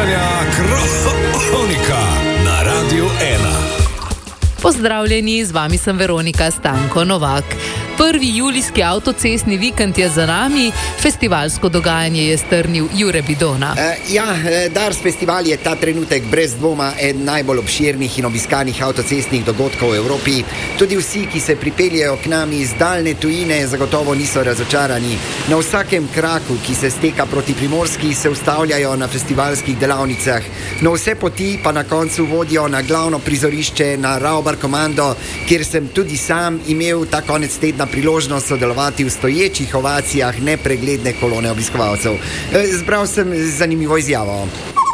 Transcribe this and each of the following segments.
Jutranja kronika na Radiu 1. Pozdravljeni, z vami sem Veronika Stanko Novak. 1. julijski avtocestni vikend je za nami, festivalsko dogajanje je strnil Jure Bidona. Dars festival je ta trenutek brez dvoma eden najbolj obširnih in obiskanih avtocestnih dogodkov v Evropi. Tudi vsi, ki se pripeljejo k nam iz daljne tujine, zagotovo niso razočarani. Na vsakem kraku, ki se steka proti Primorski, se ustavljajo na festivalskih delavnicah. No, vse poti pa na koncu vodijo na glavno prizorišče, na Raubarkommando, kjer sem tudi sam imel ta konec tedna priložnost sodelovati v stoječih ovacijah nepregledne kolone obiskovalcev. Zbral sem zanimivo izjavo.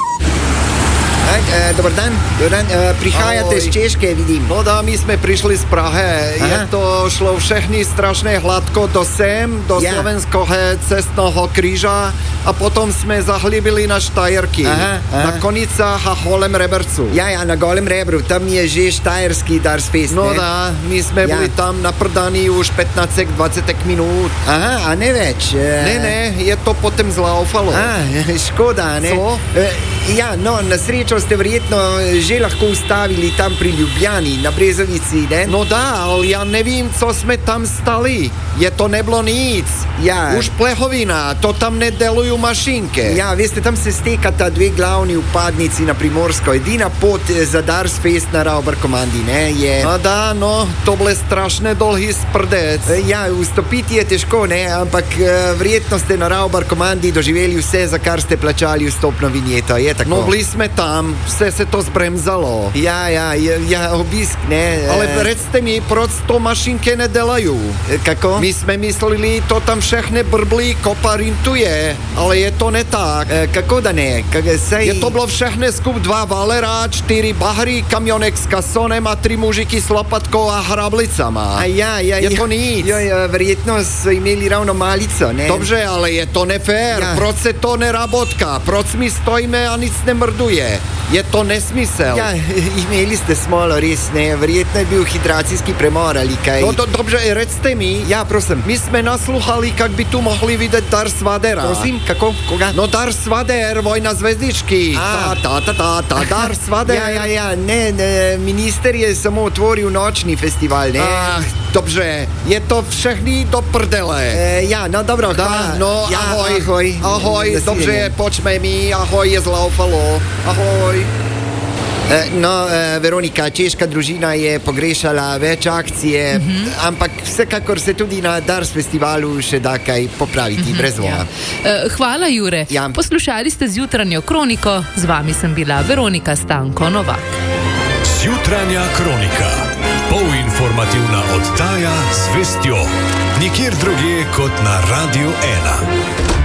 Dobar dan. Prihajate z Češke, vidim. No da, mi sme prišli z Prahe. Je to šlo všechny strašne hladko do slovenského cestného kríža a potom sme zahlibili na Štajerky. Na Konicách a Holem Rebercu. Na Golem Rebru, tam je že štajerský Dars Fest. No da, my sme boli tam naprdaní už 15-20 minút. A ne več. Ne, je to potom zlaufalo. Škoda, ne? Co? Na srečo ste verjetno že lahko ustavili tam pri Ljubljani, na Brezovici, ne? No da, ale ja nevím, co sme tam stali. Je to neblo nic. Už plehovina, to tam nedelujú mašinke. Veste, tam se stekata dve glavni upadnici na Primorsko. Edina pot za Dars Fest na Raubarkommandi, ne, je... A da, no, to ble strašne dolhý sprdec. Vstopiti je težko, ne, ampak verjetno ste na Raubarkommandi doživeli vse, za kar ste plačali vstopno vinjeto, je tako? No, bli sme tam, vse se to zbremzalo. Obisk, ne. Ale recte mi, proč to mašinke nedelajú? Kako? My sme mysleli, to tam všechny brblí, koparintuje, ale je to ne tak. Kako da ne? Je to bylo všechny skup 2 valera, 4 bahry, kamionek s kasonem a 3 mužiky s lopatkou a hrablicama. Je to nic. Verjetno so imeli ravno malico, ne? Dobře, ale je to nefér. Proč se to nerabotka? Proč mi stojíme a nic nemrduje? Je to nesmysel. Imeli ste smolo, res, ne? Verjetno je bil hidracijski premor ali kaj. Dobře, recte mi. Prosim. My sme nasluchali, kak by tu mohli vidět Dars Vadera. Prosim, kako? Koga? No, Dars Vader, Vojna zvezdičky. Dars Vader. Minister je samo otvoril nočni festival, ne? Dobře, je to všechny do prdele. Dobro, ahoj, dobře, počme mi, ahoj, je zlaufalo, ahoj. Veronika, češka družina je pogrešala več akcije, ampak vsekakor se tudi na Dars festivalu še da kaj popraviti, brez dvoma. Hvala, Jure. Poslušali ste Zjutranjo kroniko, z vami sem bila Veronika Stanko Novak. Zjutranja kronika, polinformativna oddaja z vestjo, nikjer drugje kot na Radiu 1.